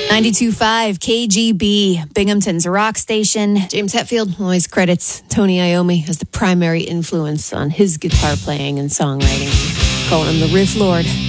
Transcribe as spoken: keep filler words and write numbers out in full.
ninety-two point five K G B, Binghamton's rock station. James Hetfield always credits Tony Iommi as the primary influence on his guitar playing and songwriting, calling him the riff lord.